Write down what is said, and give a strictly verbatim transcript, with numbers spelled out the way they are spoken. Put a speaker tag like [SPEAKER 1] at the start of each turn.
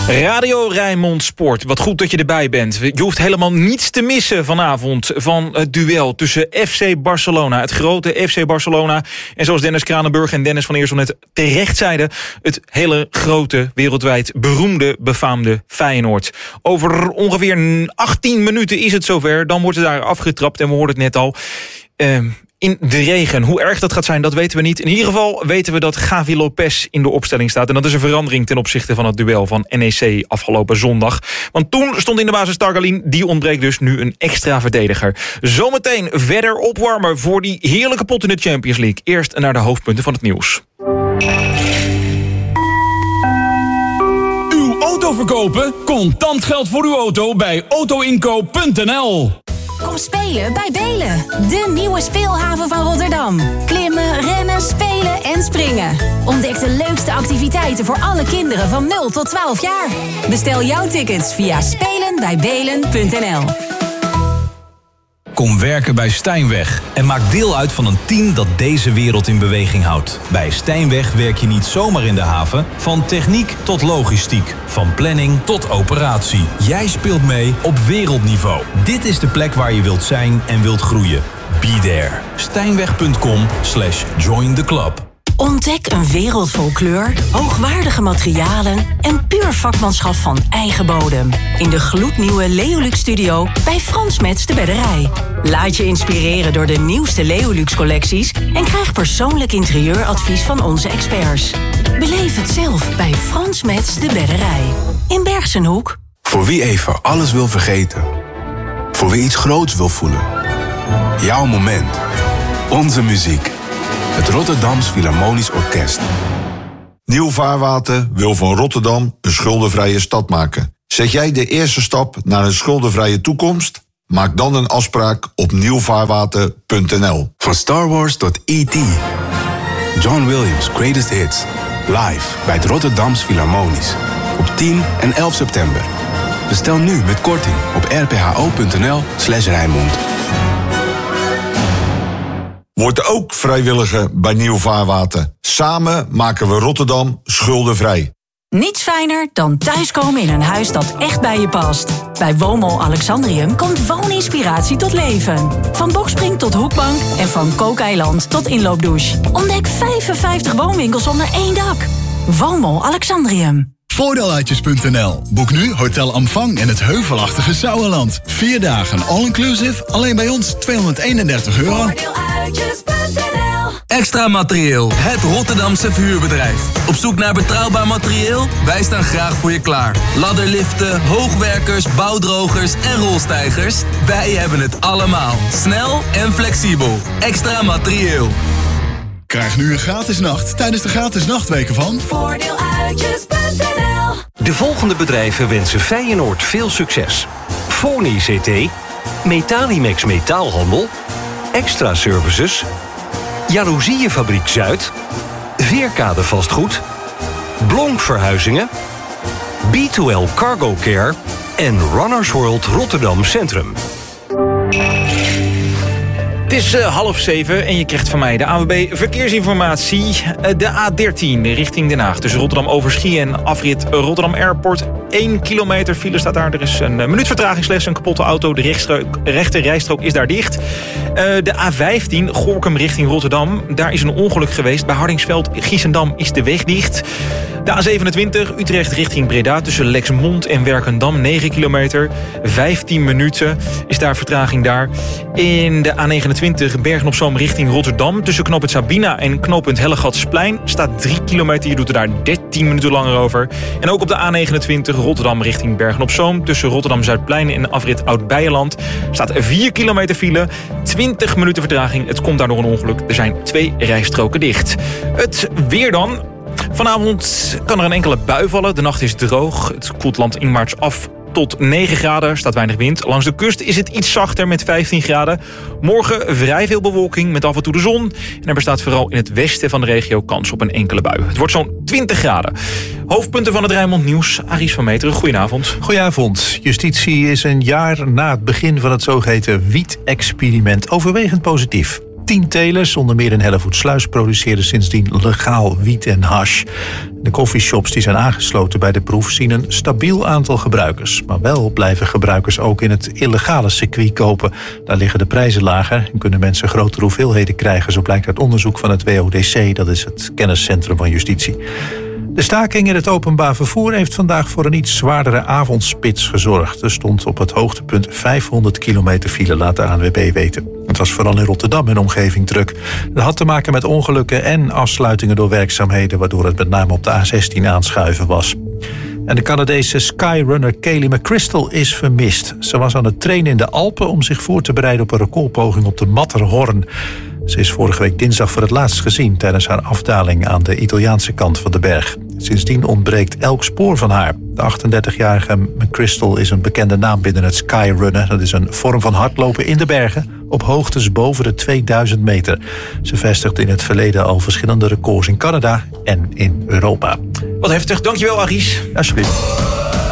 [SPEAKER 1] Radio Rijnmond Sport, wat goed dat je erbij bent. Je hoeft helemaal niets te missen vanavond van het duel tussen F C Barcelona, het grote F C Barcelona, en zoals Dennis Kranenburg en Dennis van Eersel net terecht zeiden, het hele grote, wereldwijd beroemde, befaamde Feyenoord. Over ongeveer achttien minuten is het zover, dan wordt het daar afgetrapt en we hoorden het net al. Uh, In de regen. Hoe erg dat gaat zijn, dat weten we niet. In ieder geval weten we dat Gavi Lopez in de opstelling staat. En dat is een verandering ten opzichte van het duel van N E C afgelopen zondag. Want toen stond in de basis Targalin. Die ontbreekt dus nu een extra verdediger. Zometeen verder opwarmen voor die heerlijke pot in de Champions League. Eerst naar de hoofdpunten van het nieuws.
[SPEAKER 2] Uw auto verkopen? Contant geld voor uw auto bij autoinkoop punt n l.
[SPEAKER 3] Kom spelen bij Belen, de nieuwe speelhaven van Rotterdam. Klimmen, rennen, spelen en springen. Ontdek de leukste activiteiten voor alle kinderen van nul tot twaalf jaar. Bestel jouw tickets via spelen bij belen punt n l.
[SPEAKER 4] Kom werken bij Stijnweg en maak deel uit van een team dat deze wereld in beweging houdt. Bij Stijnweg werk je niet zomaar in de haven, van techniek tot logistiek, van planning tot operatie. Jij speelt mee op wereldniveau. Dit is de plek waar je wilt zijn en wilt groeien. Be there. Stijnweg punt com slash join the club.
[SPEAKER 3] Ontdek een wereld vol kleur, hoogwaardige materialen en puur vakmanschap van eigen bodem. In de gloednieuwe Leolux Studio bij Frans Metz de Bedderij. Laat je inspireren door de nieuwste Leolux collecties en krijg persoonlijk interieuradvies van onze experts. Beleef het zelf bij Frans Metz de Bedderij. In Bergsenhoek.
[SPEAKER 5] Voor wie even alles wil vergeten. Voor wie iets groots wil voelen. Jouw moment. Onze muziek. Het Rotterdams Philharmonisch Orkest.
[SPEAKER 6] Nieuw Vaarwater wil van Rotterdam een schuldenvrije stad maken. Zet jij de eerste stap naar een schuldenvrije toekomst? Maak dan een afspraak op nieuw vaarwater punt n l.
[SPEAKER 5] Van Star Wars tot E T John Williams' Greatest Hits. Live bij het Rotterdams Philharmonisch. Op tien en elf september. Bestel nu met korting op r p h o punt n l slash Rijnmond.
[SPEAKER 6] Word ook vrijwilliger bij Nieuw Vaarwater. Samen maken we Rotterdam schuldenvrij.
[SPEAKER 3] Niets fijner dan thuiskomen in een huis dat echt bij je past. Bij Woonmol Alexandrium komt wooninspiratie tot leven. Van bokspring tot hoekbank en van kookeiland tot inloopdouche. Ontdek vijfenvijftig woonwinkels onder één dak. Woonmol Alexandrium.
[SPEAKER 7] Voordeeluitjes punt n l. Boek nu Hotel Amfang in het heuvelachtige Sauerland. Vier dagen all-inclusive, alleen bij ons tweehonderdeenendertig euro.
[SPEAKER 3] Voordeeluitjes punt n l.
[SPEAKER 8] Extra Materieel, het Rotterdamse verhuurbedrijf. Op zoek naar betrouwbaar materieel? Wij staan graag voor je klaar. Ladderliften, hoogwerkers, bouwdrogers en rolstijgers. Wij hebben het allemaal. Snel en flexibel. Extra Materieel.
[SPEAKER 7] Krijg nu een gratis nacht tijdens de gratis nachtweken van
[SPEAKER 3] Voordeeluitjes punt n l.
[SPEAKER 9] De volgende bedrijven wensen Feyenoord veel succes. Foni C T, Metalimex Metaalhandel, Extra Services, Jaloezieënfabriek Zuid, Veerkade Vastgoed, Blonk Verhuizingen, B twee L Cargo Care en Runners World Rotterdam Centrum.
[SPEAKER 1] Het is uh, half zeven en je krijgt van mij de A W B Verkeersinformatie. Uh, de A dertien richting Den Haag tussen Rotterdam Overschie en afrit Rotterdam Airport. één kilometer file staat daar. Er is een uh, minuut vertraging, slechts een kapotte auto. De rechte rijstrook is daar dicht. Uh, de A vijftien Gorinchem richting Rotterdam. Daar is een ongeluk geweest. Bij Hardingsveld-Giessendam is de weg dicht. De A zevenentwintig Utrecht richting Breda tussen Lexmond en Werkendam. negen kilometer, vijftien minuten is daar vertraging daar. In de A negenentwintig Bergen-op-Zoom richting Rotterdam. Tussen knooppunt Sabina en knooppunt Hellegatsplein staat drie kilometer. Je doet er daar dertien minuten langer over. En ook op de A negenentwintig Rotterdam richting Bergen-op-Zoom. Tussen Rotterdam-Zuidplein en afrit Oud-Beijerland staat vier kilometer file. twintig minuten vertraging. Het komt daardoor een ongeluk. Er zijn twee rijstroken dicht. Het weer dan. Vanavond kan er een enkele bui vallen. De nacht is droog. Het koelt landinwaarts af tot negen graden, staat weinig wind. Langs de kust is het iets zachter met vijftien graden. Morgen vrij veel bewolking met af en toe de zon. En er bestaat vooral in het westen van de regio kans op een enkele bui. Het wordt zo'n twintig graden. Hoofdpunten van het Rijnmond Nieuws. Aries van Meteren, goedenavond.
[SPEAKER 10] Goedenavond. Justitie is een jaar na het begin van het zogeheten wiet-experiment overwegend positief. Tien telers, onder meer in Hellevoetsluis, produceren sindsdien legaal wiet en hash. De coffeeshops die zijn aangesloten bij de proef zien een stabiel aantal gebruikers. Maar wel blijven gebruikers ook in het illegale circuit kopen. Daar liggen de prijzen lager en kunnen mensen grotere hoeveelheden krijgen. Zo blijkt uit onderzoek van het W O D C, dat is het kenniscentrum van justitie. De staking in het openbaar vervoer heeft vandaag voor een iets zwaardere avondspits gezorgd. Er stond op het hoogtepunt vijfhonderd kilometer file, laat de A N W B weten. Het was vooral in Rotterdam en omgeving druk. Dat had te maken met ongelukken en afsluitingen door werkzaamheden, waardoor het met name op de A zestien aanschuiven was. En de Canadese skyrunner Kaylee McChrystal is vermist. Ze was aan het trainen in de Alpen om zich voor te bereiden op een recordpoging op de Matterhorn. Ze is vorige week dinsdag voor het laatst gezien tijdens haar afdaling aan de Italiaanse kant van de berg. Sindsdien ontbreekt elk spoor van haar. De achtendertigjarige McChrystal is een bekende naam binnen het skyrunnen. Dat is een vorm van hardlopen in de bergen op hoogtes boven de tweeduizend meter. Ze vestigde in het verleden al verschillende records in Canada en in Europa.
[SPEAKER 1] Wat heftig, dankjewel Aries.
[SPEAKER 10] Alsjeblieft.